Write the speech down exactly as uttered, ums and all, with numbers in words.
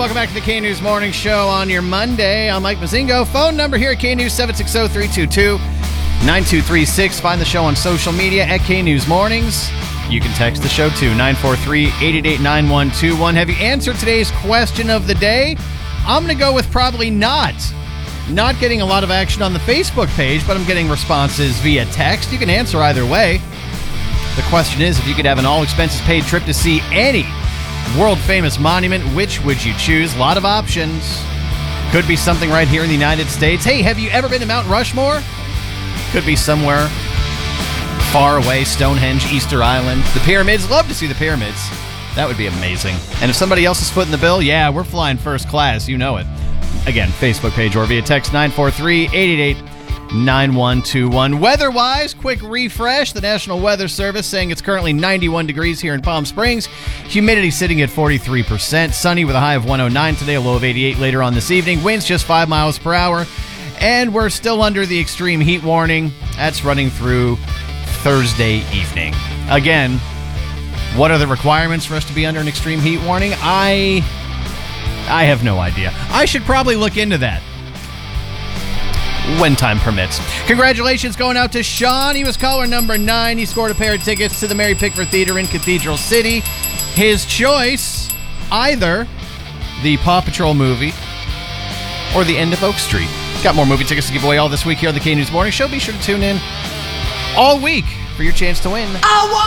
Welcome back to the K-News Morning Show on your Monday. I'm Mike Mazingo. Phone number here at K-News, seven six zero, three two two, nine two three six. Find the show on social media at K-News Mornings. You can text the show to nine four three, eight eight eight, nine one two one. Have you answered today's question of the day? I'm going to go with probably not. Not getting a lot of action on the Facebook page, but I'm getting responses via text. You can answer either way. The question is, if you could have an all-expenses-paid trip to see any world-famous monument, which would you choose? A lot of options. Could be something right here in the United States. Hey, have you ever been to Mount Rushmore? Could be somewhere far away, Stonehenge, Easter Island. The pyramids, love to see the pyramids. That would be amazing. And if somebody else is footing the bill, yeah, we're flying first class, you know it. Again, Facebook page or via text nine four three, eight eight eight, nine one two one. Weather-wise, quick refresh. The National Weather Service saying it's currently ninety-one degrees here in Palm Springs. Humidity sitting at forty-three percent. Sunny with a high of one oh nine today, a low of eighty-eight later on this evening. Winds just five miles per hour. And we're still under the extreme heat warning. That's running through Thursday evening. Again, what are the requirements for us to be under an extreme heat warning? I... I have no idea. I should probably look into that when time permits. Congratulations going out to Sean. He was caller number nine. He scored a pair of tickets to the Mary Pickford Theater in Cathedral City. His choice, either the Paw Patrol movie or The End of Oak Street. Got more movie tickets to give away all this week here on the K-News Morning Show. Be sure to tune in all week for your chance to win. I want